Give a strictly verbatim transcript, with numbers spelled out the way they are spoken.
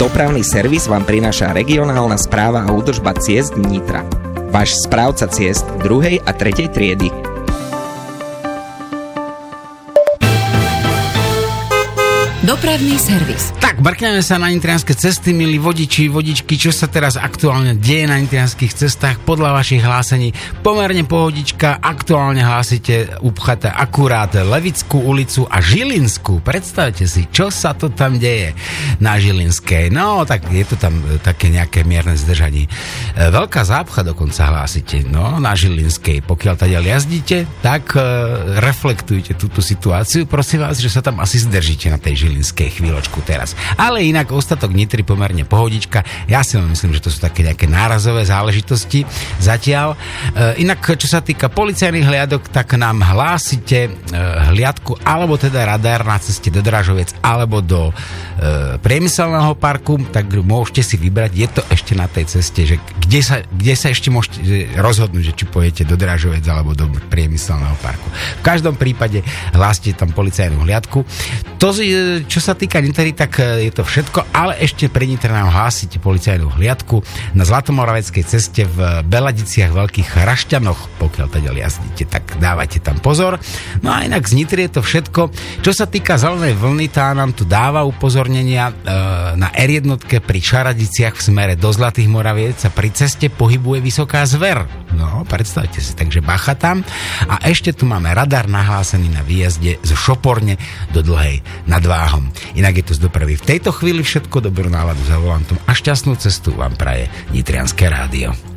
Dopravný servis vám prináša regionálna správa a údržba ciest Nitra. Váš správca ciest druhej a tretej triedy. Dopravný servis. Tak, mrkneme sa na nitrianske cesty, milí vodiči, vodičky, čo sa teraz aktuálne deje na nitrianskych cestách podľa vašich hlásení. Pomerne pohodička, aktuálne hlásite upchaté akurát Levickú ulicu a Žilinskú. Predstavte si, čo sa to tam deje na Žilinskej. No, tak je to tam také nejaké mierne zdržanie. Veľká zápcha dokonca hlásite, no, na Žilinskej. Pokiaľ tady jazdíte, tak e, reflektujte túto situáciu. Prosím vás, že sa tam asi zdržíte na tej Žilinskej chvíľočku teraz. Ale inak ostatok Nitry pomerne pohodička. Ja si myslím, že to sú také nejaké nárazové záležitosti zatiaľ. E, inak, čo sa týka policajných hliadok, tak nám hlásite e, hliadku alebo teda radar na ceste do Dražoviec alebo do e, priemyselného parku, tak môžete si vybrať, je to ešte na tej ceste, že kde sa, kde sa ešte môžete rozhodnúť, že či pojete do Dražoviec alebo do priemyselného parku. V každom prípade hlásite tam policajnú hliadku. To, čo sa týka Nitry, tak je to všetko, ale ešte pre Nitry nám hlásite policajnú hliadku na Zlatomoraveckej ceste v Beladiciach Veľkých Rašťanoch, pokiaľ teda jazdíte, tak dávajte tam pozor. No a inak z Nitry je to všetko. Čo sa týka zelenej vlny, tá nám tu dáva upozornenia e, na er jedna pri Šaradiciach v smere do Zlatých Moraviec sa pri ceste pohybuje vysoká zver. No, predstavte si, takže bacha tam. A ešte tu máme radar nahlásený na výjazde z Šoporne do Dlhej nad Váhom. Inak je to z dopravy v tejto chvíli všetko. Dobrú náladu za volantom a šťastnú cestu vám praje Nitrianske rádio.